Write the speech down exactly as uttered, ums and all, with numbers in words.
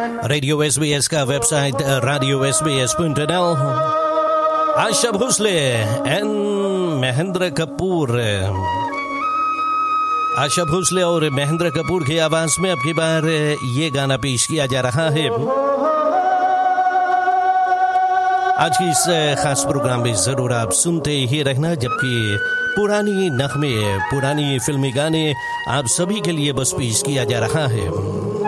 Radio SBS का website radio S B S dot N L. Asha Bhosle and Mahendra Kapoor, Asha Bhosle और महेंद्र कपूर की आवाज में अब की बार ये गाना पेश किया जा रहा है। आज की इस खास प्रोग्राम में जरूर आप सुनते ही रहना, जबकि पुरानी नगमे, पुरानी फिल्मी गाने आप सभी के लिए बस पेश किया जा रहा है।